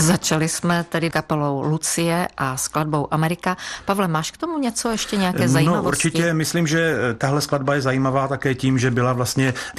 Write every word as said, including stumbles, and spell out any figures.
Začali jsme tedy kapelou Lucie a skladbou Amerika. Pavle, máš k tomu něco, ještě nějaké zajímavosti? No určitě, myslím, že tahle skladba je zajímavá také tím, že byla vlastně